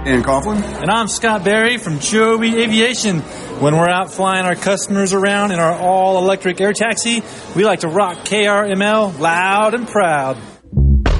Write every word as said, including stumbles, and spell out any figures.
Ian Coughlin. And I'm Scott Berry from Joby Aviation. When we're out flying our customers around in our all-electric air taxi, we like to rock K R M L loud and proud.